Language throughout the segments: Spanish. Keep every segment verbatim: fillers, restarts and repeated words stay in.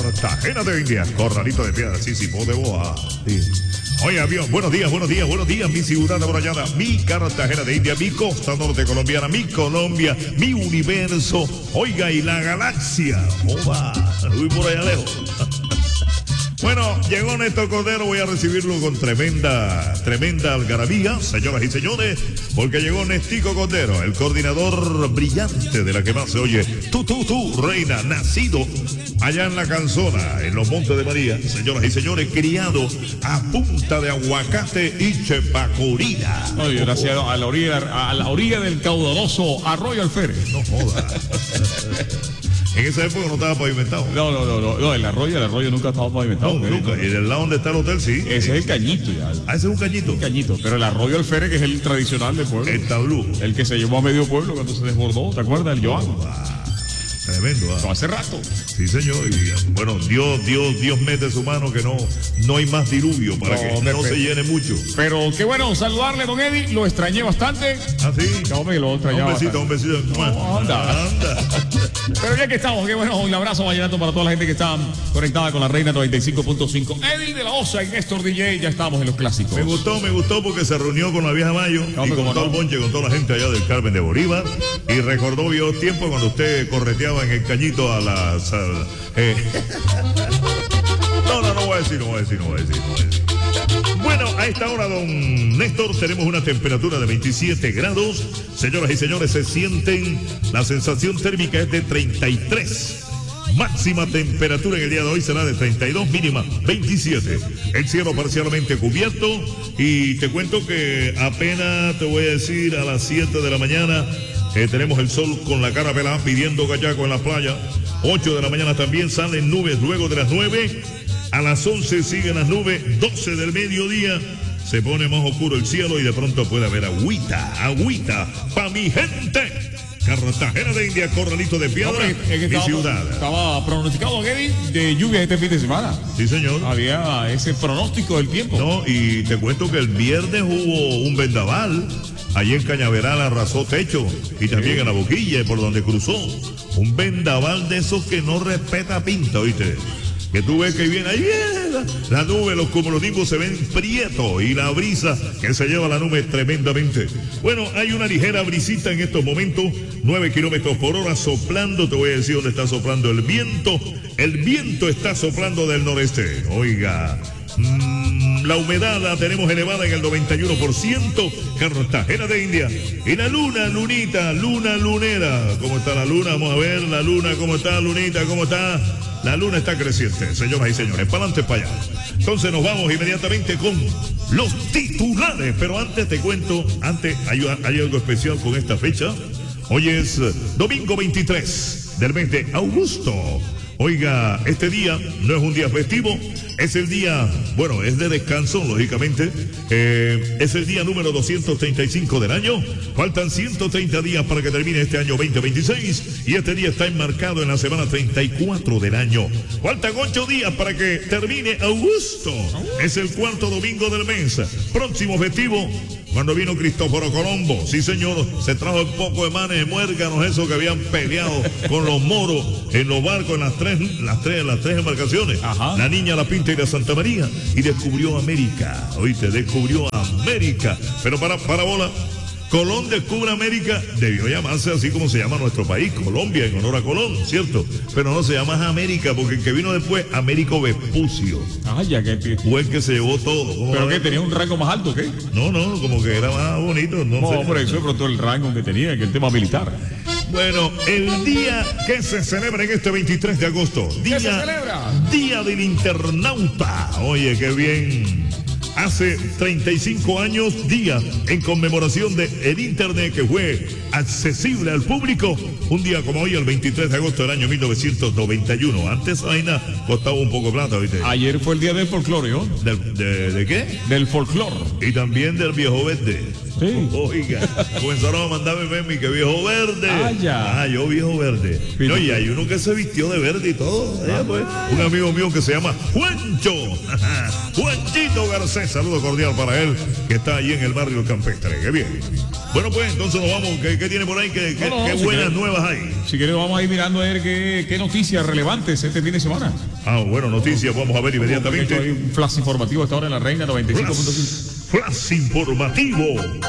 Cartagena de Indias, Corralito de Piedra, sí, sí, de boa. Sí. Oye, avión, buenos días, buenos días, buenos días, mi ciudad amurallada, mi Cartagena de India, mi costa norte colombiana, mi Colombia, mi universo, oiga, y la galaxia. Oba, voy por allá lejos. Bueno, llegó Néstor Cordero, voy a recibirlo con tremenda, tremenda algarabía, señoras y señores, porque llegó Nestico Cordero, el coordinador brillante de la que más se oye, tú, tú, tú, reina, nacido allá en la Canzona, en los Montes de María, señoras y señores, criado a punta de aguacate y chepacorina. Oye, gracias a la orilla, a la orilla del caudaloso Arroyo Alférez. No joda. En esa época no estaba pavimentado. No, no, no, no, no, el arroyo, el arroyo nunca estaba pavimentado. No, nunca. Y del lado donde está el hotel, sí. Ese es el cañito ya. Ah, ese es un cañito. Un cañito. Pero el Arroyo Alférez, que es el tradicional del pueblo. El tablú. El que se llevó a medio pueblo cuando se desbordó. ¿Te acuerdas? El Joan. Ah, tremendo, ¿ah? No, hace rato. Sí, señor. Y, bueno, Dios, Dios, Dios mete su mano que no, no hay más diluvio para no, que no se llene mucho. Pero qué bueno saludarle, don Eddie. Lo extrañé bastante. ¿Ah, sí? No, me lo extrañaba. Un besito, bastante. un besito. No, anda. Anda. Pero ya que estamos, qué bueno, un abrazo vallenato para toda la gente que está conectada con la Reina noventa y cinco punto cinco. Eddie de la Osa y Néstor D J, ya estamos en los clásicos. Me gustó, me gustó porque se reunió con la vieja Mayo no, y con todo no. el bonche, con toda la gente allá del Carmen de Bolívar y recordó viejos tiempos cuando usted correteaba en el cañito a las... A, eh. No, no, no voy a decir, no voy a decir, no voy a decir, no voy a decir. Bueno, a esta hora, don Néstor, tenemos una temperatura de veintisiete grados. Señoras y señores, se sienten, la sensación térmica es de treinta y tres. Máxima temperatura en el día de hoy será de treinta y dos, mínima veintisiete. El cielo parcialmente cubierto y te cuento que apenas, te voy a decir, a las siete de la mañana eh, tenemos el sol con la cara pelada pidiendo gallaco en la playa. ocho de la mañana también salen nubes luego de las nueve. A las once siguen las nubes, doce del mediodía se pone más oscuro el cielo y de pronto puede haber agüita, agüita, pa' mi gente. Cartagena de India, Corralito de Piedra, Hombre, es que mi estaba, ciudad. Estaba pronosticado, Eddie, de lluvia este fin de semana. Sí, señor. Había ese pronóstico del tiempo. No, y te cuento que el viernes hubo un vendaval. Allí en Cañaveral arrasó techo y también sí. en la Boquilla, por donde cruzó. Un vendaval de esos que no respeta pinta, ¿oíste? Que tú ves que viene ahí, viene la, la nube, los cumulonimbos se ven prietos y la brisa que se lleva la nube tremendamente. Bueno, hay una ligera brisita en estos momentos, nueve kilómetros por hora soplando, te voy a decir dónde está soplando el viento. El viento está soplando del noreste, oiga. Mmm, la humedad la tenemos elevada en el noventa y uno por ciento, Cartagena de India. Y la luna, lunita, luna, lunera. ¿Cómo está la luna? Vamos a ver la luna, ¿cómo está, lunita? ¿Cómo está? La luna está creciente, señoras y señores. Para adelante, para allá. Entonces nos vamos inmediatamente con los titulares. Pero antes te cuento, antes hay, hay algo especial con esta fecha. Hoy es domingo veintitrés del mes de agosto. Oiga, este día no es un día festivo, es el día, bueno, es de descanso, lógicamente. Eh, es el día número doscientos treinta y cinco del año. Faltan ciento treinta días para que termine este año veinte veintiséis y este día está enmarcado en la semana treinta y cuatro del año. Faltan ocho días para que termine agosto. Es el cuarto domingo del mes. Próximo festivo, cuando vino Cristóforo Colombo. Sí, señor, se trajo un poco de manes de muérganos, esos que habían peleado con los moros en los barcos, en las tres, las tres, las tres embarcaciones. Ajá. La Niña, la Pinta y la Santa María. Y descubrió América. Oíste, descubrió América. Pero para, para bola, Colón descubre América, debió llamarse así como se llama nuestro país, Colombia, en honor a Colón, ¿cierto? Pero no se llama América, porque el que vino después, Américo Vespucio. Ah, ya que... Fue el que se llevó todo. ¿Pero qué? ¿Tenía un rango más alto, qué? No, no, como que era más bonito, no, no sé. por eso, pero todo el rango que tenía, que el tema militar. Bueno, el día que se celebra en este veintitrés de agosto. Día, ¿Qué se celebra? Día del Internauta. Oye, qué bien. Hace treinta y cinco años, día en conmemoración de el Internet que fue accesible al público. Un día como hoy, el veintitrés de agosto del año mil novecientos noventa y uno. Antes, vaina costaba un poco de plata, ¿viste? Ayer fue el día del folclore, ¿no? ¿Del, de, ¿De qué? Del folclore. Y también del viejo verde. Sí. Oiga, comenzaron a mandarme meme que viejo verde. Ah, ya. Ah, yo viejo verde. No, y hay uno que se vistió de verde y todo. Ah, pues, un amigo mío que se llama Juancho. Juanchito Garcés. Saludo cordial para él, que está ahí en el barrio campestre. Qué bien. Bueno, pues entonces nos vamos. ¿Qué, qué tiene por ahí? ¿Qué, qué, no, no, qué si buenas quieres, nuevas hay? Si quieres, vamos a ir mirando a ver qué, qué noticias relevantes este fin de semana. Ah, bueno, noticias, vamos a ver inmediatamente. Hay un flash informativo hasta ahora en la Reina noventa y cinco punto cinco. Flash, flash informativo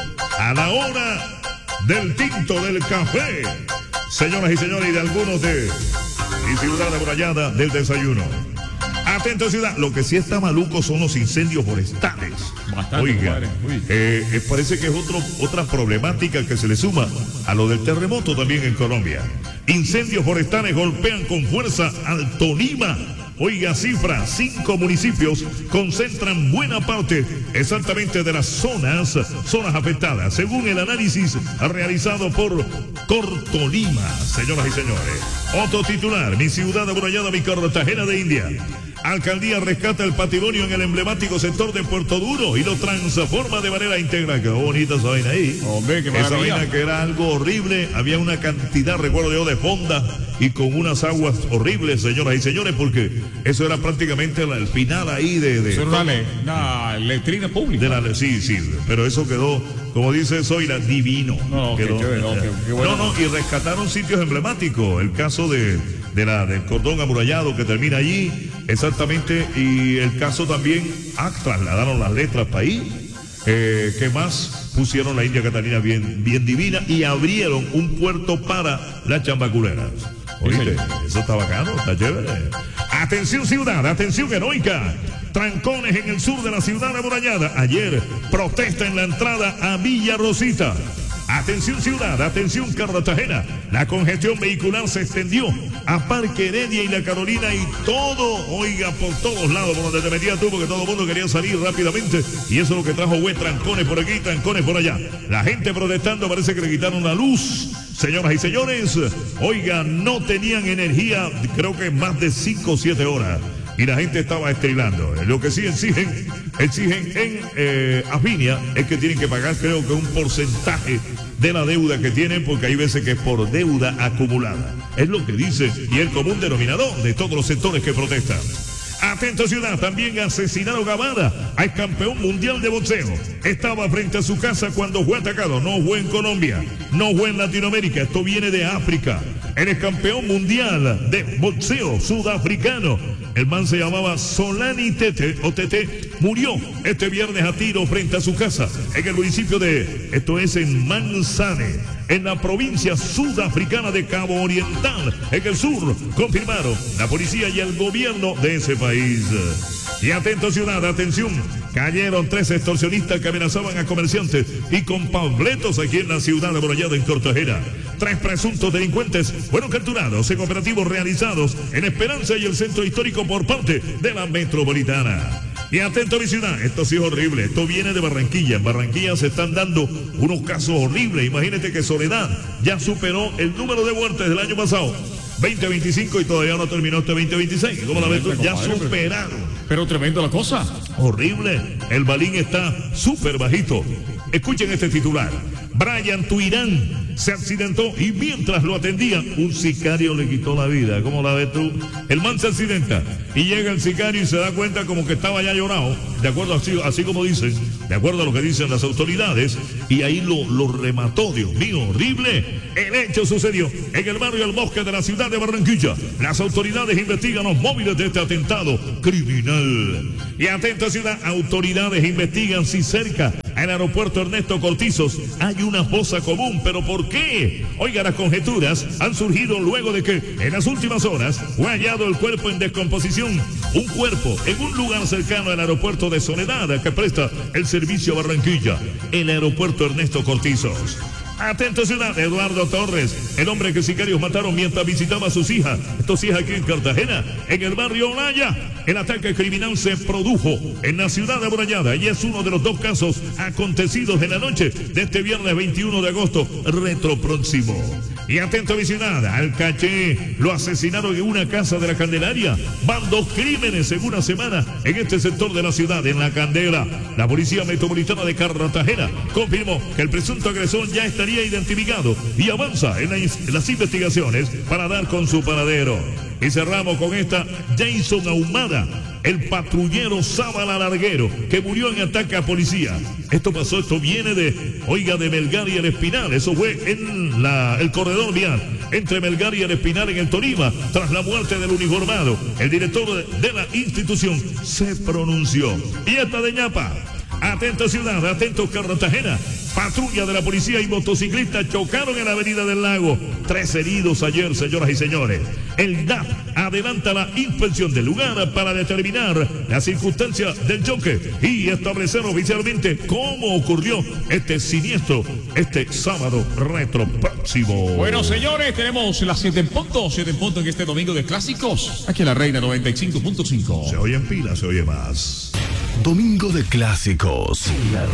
a la hora del tinto del café. Señoras y señores, y de algunos de mi ciudad amurallada del desayuno. Atento, ciudad. Lo que sí está maluco son los incendios forestales. Bastante, Oiga, eh, eh, parece que es otro, otra problemática que se le suma a lo del terremoto también en Colombia. Incendios forestales golpean con fuerza al Tolima. Oiga, cifra, cinco municipios concentran buena parte exactamente de las zonas, zonas afectadas, según el análisis realizado por Cortolima, señoras y señores. Otro titular, mi ciudad amurallada, mi Cartagena de India. Alcaldía rescata el patrimonio en el emblemático sector de Puerto Duro y lo transforma de manera integral. Qué bonita esa vaina ahí. Hombre, qué esa maravilla. vaina que era algo horrible. Había una cantidad, recuerdo yo, de fonda y con unas aguas horribles, señoras y señores, porque eso era prácticamente el final ahí de... de eso era una, una letrina pública. De la, sí, sí, pero eso quedó, como dice Zoila, divino. No, quedó, qué chévere, no, qué- qué bueno. no, no, y rescataron sitios emblemáticos. El caso de, de la, del cordón amurallado que termina allí, exactamente, y el caso también, ah, trasladaron las letras para ahí. Eh, ¿Qué más? Pusieron la India Catalina bien, bien divina y abrieron un puerto para las chambaculeras. Oíste, eso está bacano, está chévere. Atención ciudad, atención heroica. Trancones en el sur de la ciudad amurallada. Ayer, protesta en la entrada a Villa Rosita. Atención ciudad, atención Cartagena. La congestión vehicular se extendió a Parque Heredia y La Carolina y todo, oiga, por todos lados, por donde te metías tú, porque todo el mundo quería salir rápidamente. Y eso es lo que trajo, güey, trancones por aquí, trancones por allá. La gente protestando, parece que le quitaron la luz. Señoras y señores, oiga, no tenían energía, creo que más de cinco o siete horas. Y la gente estaba estrilando. Lo que sí exigen, exigen en eh, Afinia es que tienen que pagar, creo que un porcentaje de la deuda que tienen, porque hay veces que es por deuda acumulada. Es lo que dice y el común denominador de todos los sectores que protestan. Atento ciudad, también asesinaron a Bada, al campeón mundial de boxeo. Estaba frente a su casa cuando fue atacado. No fue en Colombia, no fue en Latinoamérica, esto viene de África. Él es campeón mundial de boxeo sudafricano. El man se llamaba Solani Tete, o Tete, murió este viernes a tiro frente a su casa en el municipio de, esto es en Manzane, en la provincia sudafricana de Cabo Oriental, en el sur, confirmaron la policía y el gobierno de ese país. Y atento ciudad, atención, cayeron tres extorsionistas que amenazaban a comerciantes y con panfletos aquí en la ciudad amurallada en Cartagena. Tres presuntos delincuentes fueron capturados en operativos realizados en Esperanza y el centro histórico por parte de la metropolitana. Y atento a mi ciudad, esto sí es horrible, esto viene de Barranquilla. En Barranquilla se están dando unos casos horribles. Imagínate que Soledad ya superó el número de muertes del año pasado, veinte veinticinco, y todavía no terminó este veinte veintiséis. ¿Cómo la ves tú? Ya superaron. Pero tremendo la cosa. Horrible, el balín está súper bajito. Escuchen este titular. Brian Tuirán se accidentó y mientras lo atendían, un sicario le quitó la vida. ¿Cómo la ves tú? El man se accidenta y llega el sicario y se da cuenta como que estaba ya llorado, de acuerdo así, así como dicen, de acuerdo a lo que dicen las autoridades, y ahí lo, lo remató. Dios mío, horrible. El hecho sucedió en el barrio El Bosque de la ciudad de Barranquilla. Las autoridades investigan los móviles de este atentado criminal. Y atenta ciudad, autoridades investigan si cerca al aeropuerto Ernesto Cortizos hay una fosa común. ¿Pero por qué? Oiga, las conjeturas han surgido luego de que en las últimas horas fue hallado el cuerpo en descomposición. Un cuerpo en un lugar cercano al aeropuerto de Soledad que presta el servicio a Barranquilla, el aeropuerto Ernesto Cortizos. Atento ciudad, Eduardo Torres, el hombre que sicarios mataron mientras visitaba a sus hijas. Esto sí es aquí en Cartagena, en el barrio Olaya. El ataque criminal se produjo en la ciudad amurallada y es uno de los dos casos acontecidos en la noche de este viernes veintiuno de agosto, retropróximo. Y atento a mi ciudad, al Caché lo asesinaron en una casa de la Candelaria. Van dos crímenes en una semana en este sector de la ciudad, en La Candela. La Policía Metropolitana de Cartagena confirmó que el presunto agresor ya estaría identificado y avanza en, la, en las investigaciones para dar con su paradero. Y cerramos con esta, Jason Ahumada, el patrullero Sábala Larguero, que murió en ataque a policía. Esto pasó, esto viene de, oiga, de Melgar y el Espinal. Eso fue en la, el corredor vial entre Melgar y el Espinal en el Tolima, tras la muerte del uniformado. El director de, de la institución se pronunció. Y esta de ñapa. Atento ciudad, atento Cartagena. Patrulla de la policía y motociclistas chocaron en la avenida del Lago. Tres heridos ayer, señoras y señores. El D A P adelanta la inspección del lugar para determinar las circunstancias del choque y establecer oficialmente cómo ocurrió este siniestro este sábado retro próximo. Bueno, señores, tenemos las siete en punto, siete en punto en este domingo de clásicos. Aquí en la Reina noventa y cinco punto cinco. Se oye en pila, se oye más. Domingo de clásicos.